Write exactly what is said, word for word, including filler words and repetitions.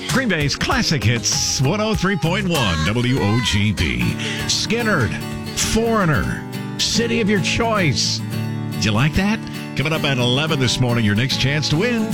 Green Bay's Classic Hits, one oh three point one W O G B. Skinnerd, Foreigner, City of Your Choice. Did you like that? Coming up at eleven this morning, your next chance to win